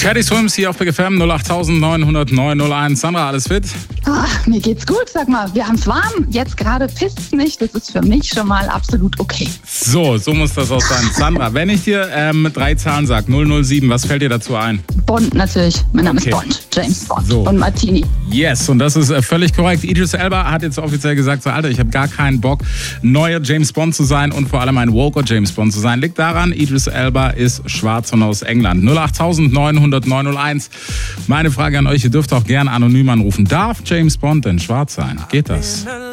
Caddy Swims hier auf Big FM 0890901. Sandra, alles fit? Mir geht's gut, sag mal. Wir haben's warm. Jetzt gerade pisst's nicht. Das ist für mich schon mal absolut okay. So muss das auch sein. Sandra, wenn ich dir 3 Zahlen sage, 007, was fällt dir dazu ein? Bond natürlich. Mein Name ist Bond. James Bond. So. Und Martini. Yes, und das ist völlig korrekt. Idris Elba hat jetzt offiziell gesagt, so, Alter, ich habe gar keinen Bock, neuer James Bond zu sein und vor allem ein woker James Bond zu sein. Liegt daran, Idris Elba ist schwarz und aus England. 0890901. Meine Frage an euch, ihr dürft auch gerne anonym anrufen. Darf James Bond denn schwarz sein? Geht das?